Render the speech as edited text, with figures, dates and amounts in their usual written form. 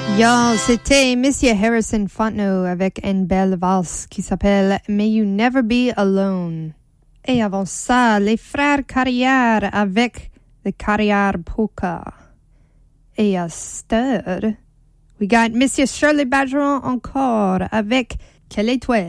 Yo, c'était Monsieur Harrison Fontenot avec une belle valse qui s'appelle May You Never Be Alone. Et avant ça, les frères Carrière avec The Carrière Polka. Et à cette heure, we got Monsieur Shirley Bergeron encore avec Quelle étoile.